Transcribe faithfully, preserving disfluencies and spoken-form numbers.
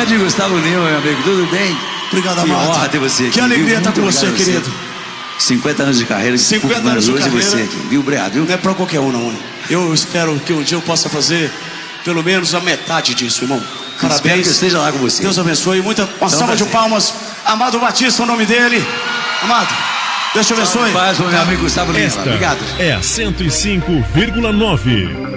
Grande Gustavo Lima, meu amigo, tudo bem? Obrigado, que Amado. Que honra ter você aqui. Que alegria viu? estar com você, Você. querido. cinquenta anos de carreira, cinquenta anos de hoje carreira. você aqui, viu, Obrigado, viu? Não é pra qualquer um, não. Eu espero que um dia eu possa fazer pelo menos a metade disso, irmão. Parabéns. Espero que eu esteja lá com você. Deus abençoe. Muita, uma Então, salva de prazer. palmas. Amado Batista, o nome dele. Amado, Deus te abençoe. Paz pro meu amigo Gustavo Lima. Esta Obrigado. é a cento e cinco vírgula nove.